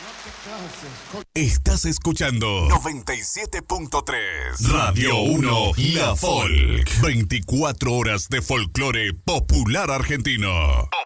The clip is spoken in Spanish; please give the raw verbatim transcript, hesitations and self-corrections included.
Estás escuchando noventa y siete punto tres Radio uno, La Folk. veinticuatro horas de folclore popular argentino.